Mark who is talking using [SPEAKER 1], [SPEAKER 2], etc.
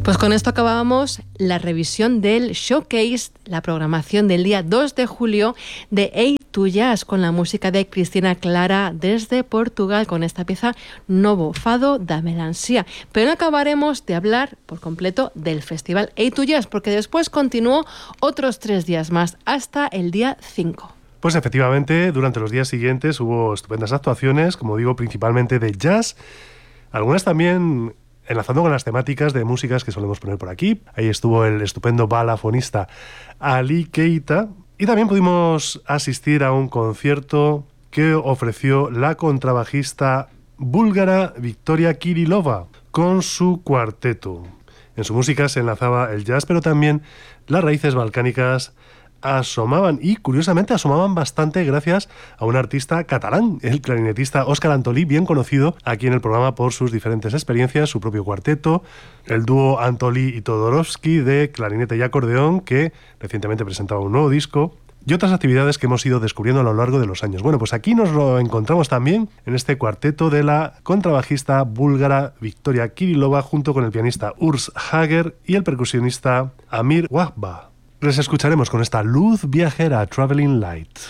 [SPEAKER 1] Pues con esto acabábamos la revisión del showcase, la programación del día 2 de julio de A2Jazz con la música de Cristina Clara desde Portugal con esta pieza Novo Fado da Melancia. Pero no acabaremos de hablar por completo del festival A2Jazz porque después continuó otros 3 días más hasta el día 5.
[SPEAKER 2] Pues efectivamente, durante los días siguientes hubo estupendas actuaciones, como digo, principalmente de jazz, algunas también enlazando con las temáticas de músicas que solemos poner por aquí. Ahí estuvo el estupendo balafonista Ali Keita y también pudimos asistir a un concierto que ofreció la contrabajista búlgara Victoria Kirilova con su cuarteto. En su música se enlazaba el jazz, pero también las raíces balcánicas asomaban, y curiosamente asomaban bastante gracias a un artista catalán, el clarinetista Óscar Antolí, bien conocido aquí en el programa por sus diferentes experiencias, su propio cuarteto, el dúo Antolí y Todorovsky de clarinete y acordeón, que recientemente presentaba un nuevo disco, y otras actividades que hemos ido descubriendo a lo largo de los años. Bueno, pues aquí nos lo encontramos también en este cuarteto de la contrabajista búlgara Victoria Kirilova junto con el pianista Urs Hager y el percusionista Amir Wahba. Les escucharemos con esta luz viajera, Traveling Light.